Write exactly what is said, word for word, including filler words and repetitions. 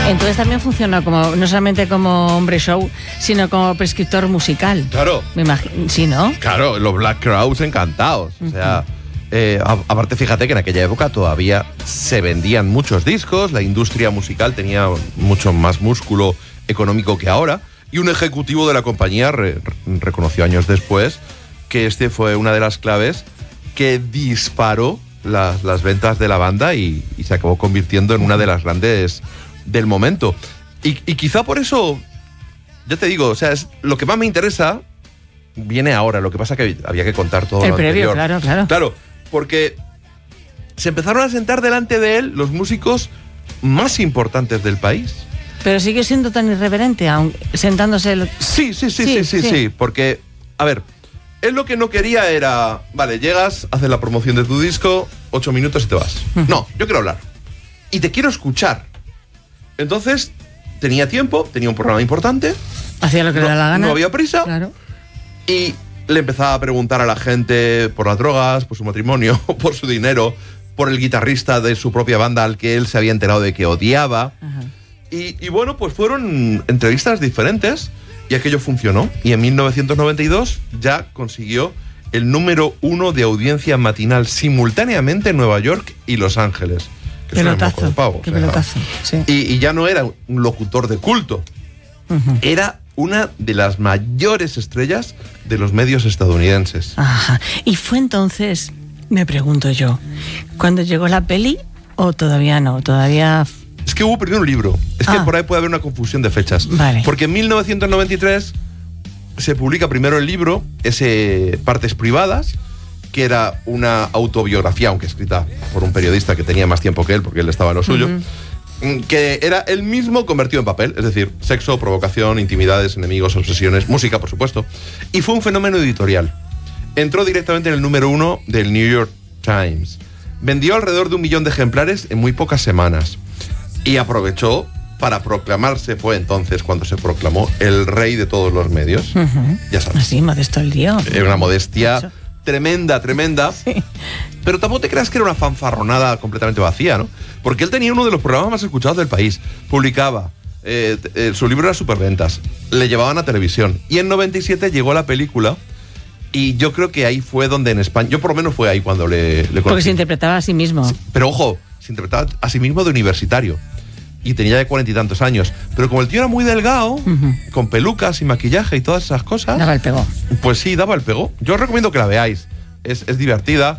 Entonces también funcionó como no solamente como hombre show, sino como prescriptor musical. Claro. Me imagino, sí, ¿no? Claro, los Black Crowes encantados. Uh-huh. O sea, eh, a, aparte fíjate que en aquella época todavía se vendían muchos discos, la industria musical tenía mucho más músculo económico que ahora, y un ejecutivo de la compañía re, reconoció años después que este fue una de las claves que disparó las, las ventas de la banda y, y se acabó convirtiendo en una de las grandes del momento. Y, y quizá por eso, ya te digo, o sea, es lo que más me interesa viene ahora. Lo que pasa que había que contar todo el lo previo, anterior. Claro, claro. Claro, porque se empezaron a sentar delante de él los músicos más importantes del país. Pero sigue siendo tan irreverente, aun sentándose... El... Sí, sí, sí, sí, sí, sí, sí, sí, porque, a ver, él lo que no quería era, vale, llegas, haces la promoción de tu disco, ocho minutos y te vas. Uh-huh. No, yo quiero hablar. Y te quiero escuchar. Entonces, tenía tiempo, tenía un programa importante. Hacía lo que no, le da la gana. No había prisa. Claro. Y le empezaba a preguntar a la gente por las drogas, por su matrimonio, por su dinero, por el guitarrista de su propia banda al que él se había enterado de que odiaba. Uh-huh. Y, y bueno, pues fueron entrevistas diferentes y aquello funcionó. Y en mil novecientos noventa y dos ya consiguió el número uno de audiencia matinal simultáneamente en Nueva York y Los Ángeles. Que pelotazo, pavo, qué o sea, pelotazo, sí. Y, y ya no era un locutor de culto, uh-huh. Era una de las mayores estrellas de los medios estadounidenses. Ajá. Y fue entonces, me pregunto yo, ¿cuándo llegó la peli o todavía no? Todavía... Es que hubo primero un libro. Es que ah. por ahí puede haber una confusión de fechas. Vale. Porque en mil novecientos noventa y tres se publica primero el libro, ese Partes Privadas, que era una autobiografía, aunque escrita por un periodista que tenía más tiempo que él, porque él estaba en lo suyo, uh-huh. que era él mismo convertido en papel, es decir, sexo, provocación, intimidades, enemigos, obsesiones, música, por supuesto. Y fue un fenómeno editorial. Entró directamente en el número uno del New York Times. Vendió alrededor de un millón de ejemplares en muy pocas semanas. Y aprovechó para proclamarse, fue entonces cuando se proclamó el rey de todos los medios. Uh-huh. Ya sabes. Así, modesto el lío. Era una modestia... Eso. Tremenda, tremenda. Sí. Pero tampoco te creas que era una fanfarronada completamente vacía, ¿no? Porque él tenía uno de los programas más escuchados del país. Publicaba. Eh, eh, su libro era superventas. Le llevaban a televisión. Y en noventa y siete llegó la película. Y yo creo que ahí fue donde en España... Yo por lo menos fue ahí cuando le, le conocí. Porque se interpretaba a sí mismo. Sí, pero ojo, se interpretaba a sí mismo de universitario. Y tenía ya cuarenta y tantos años. Pero como el tío era muy delgado, uh-huh. con pelucas y maquillaje y todas esas cosas... Daba el pego. Pues sí, daba el pego. Yo os recomiendo que la veáis. Es, es divertida.